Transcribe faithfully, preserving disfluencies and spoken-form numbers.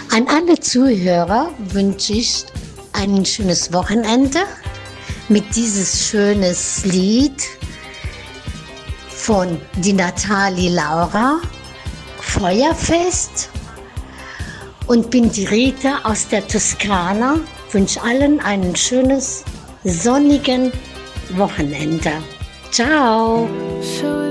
An alle Zuhörer wünsche ich ein schönes Wochenende mit dieses schönes Lied von die Nathalie Laura, Feuerfest. Und bin die Rita aus der Toskana. Wünsche allen ein schönes, sonnigen Wochenende. Ciao.